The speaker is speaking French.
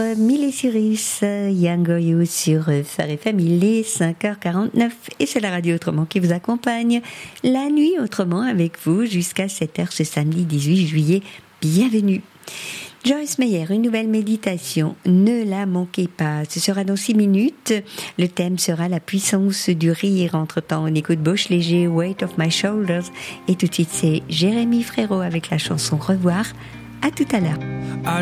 Miley Cyrus, Younger You sur Phare FM, il est 5h49 et c'est la radio Autrement qui vous accompagne la nuit autrement avec vous jusqu'à 7h ce samedi 18 juillet. Bienvenue. Joyce Meyer, une nouvelle méditation, ne la manquez pas, ce sera dans 6 minutes, le thème sera la puissance du rire. Entre-temps, on écoute Bauche Léger, Weight of My Shoulders, et tout de suite c'est Jérémy Frérot avec la chanson Revoir. À tout à l'heure.